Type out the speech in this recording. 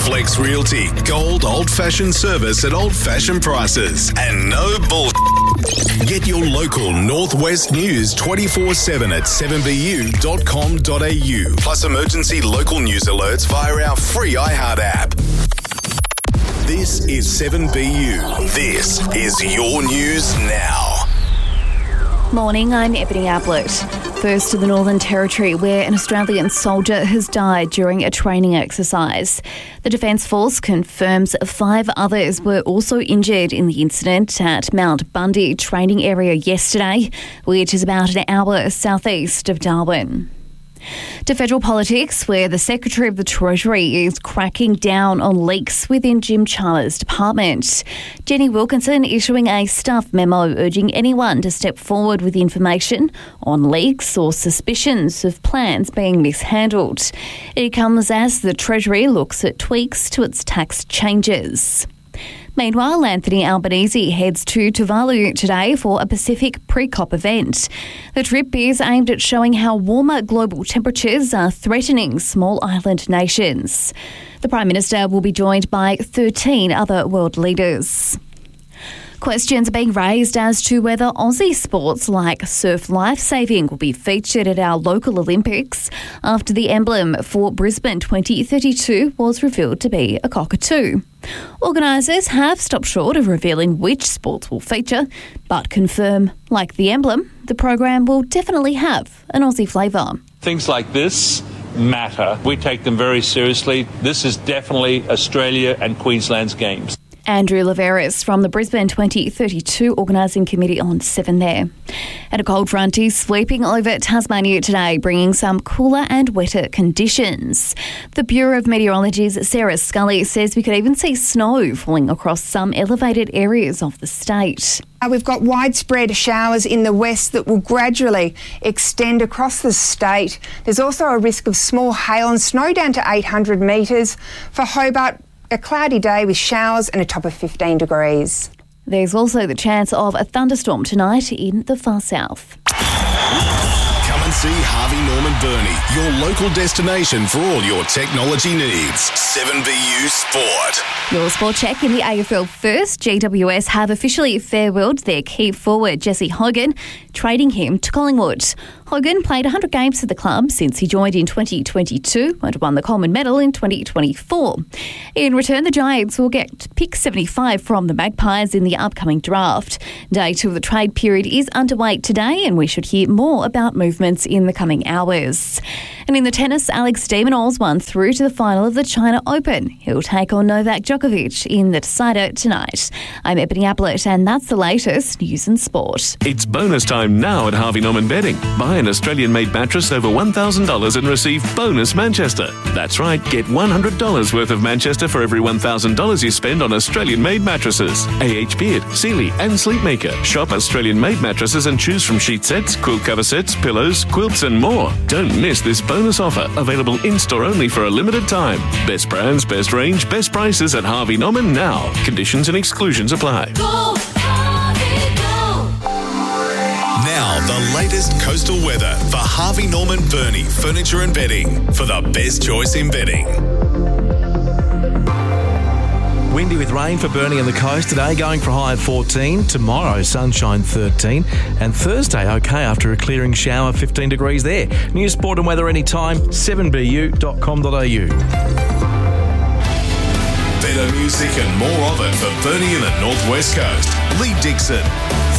Flex Realty. Gold old-fashioned service at old-fashioned prices. And no bull. Get your local Northwest news 24/7 at 7bu.com.au. Plus emergency local news alerts via our free iHeart app. This is 7BU. This is your news now. Morning, I'm Ebony Ablett. First to the Northern Territory, where an Australian soldier has died during a training exercise. The Defence Force confirms 5 others were also injured in the incident at Mount Bundy training area yesterday, which is about an hour southeast of Darwin. To federal politics, where the Secretary of the Treasury is cracking down on leaks within Jim Chalmers' department. Jenny Wilkinson issuing a staff memo urging anyone to step forward with information on leaks or suspicions of plans being mishandled. It comes as the Treasury looks at tweaks to its tax changes. Meanwhile, Anthony Albanese heads to Tuvalu today for a Pacific pre-COP event. The trip is aimed at showing how warmer global temperatures are threatening small island nations. The Prime Minister will be joined by 13 other world leaders. Questions are being raised as to whether Aussie sports like surf lifesaving will be featured at our local Olympics after the emblem for Brisbane 2032 was revealed to be a cockatoo. Organisers have stopped short of revealing which sports will feature, but confirm, like the emblem, the program will definitely have an Aussie flavour. Things like this matter. We take them very seriously. This is definitely Australia and Queensland's games. Andrew Laveris from the Brisbane 2032 Organising Committee on 7 there. And a cold front is sweeping over Tasmania today, bringing some cooler and wetter conditions. The Bureau of Meteorology's Sarah Scully says we could even see snow falling across some elevated areas of the state. We've got widespread showers in the west that will gradually extend across the state. There's also a risk of small hail and snow down to 800 metres. For Hobart, a cloudy day with showers and a top of 15 degrees. There's also the chance of a thunderstorm tonight in the far south. Come and see Harvey Norman Burney, your local destination for all your technology needs. 7BU Sport. Your sport check in the AFL first. GWS have officially farewelled their key forward, Jesse Hogan, trading him to Collingwood. Hogan played 100 games for the club since he joined in 2022 and won the Coleman Medal in 2024. In return, the Giants will get pick 75 from the Magpies in the upcoming draft. Day 2 of the trade period is underway today, and we should hear more about movements in the coming hours. And in the tennis, Alex de Minaur won through to the final of the China Open. He'll take on Novak Djokovic in the decider tonight. I'm Ebony Ablett, and that's the latest news and sport. It's bonus time now at Harvey Norman Bedding. Buy an Australian-made mattress over $1,000 and receive bonus Manchester. That's right, get $100 worth of Manchester for every $1,000 you spend on Australian-made mattresses. AH Beard, Sealy and Sleepmaker. Shop Australian-made mattresses and choose from sheet sets, quilt cover sets, pillows, quilts and more. Don't miss this bonus offer, available in-store only for a limited time. Best brands, best range, best prices at Harvey Norman now. Conditions and exclusions apply. Now, the latest coastal weather for Harvey Norman Burney Furniture and Bedding for the best choice in bedding. Windy with rain for Burney and the coast today, going for a high of 14. Tomorrow, sunshine 13. And Thursday, okay, after a clearing shower, 15 degrees there. News, sport and weather anytime, 7bu.com.au. Better music and more of it for Burney and the Northwest Coast. Lee Dixon.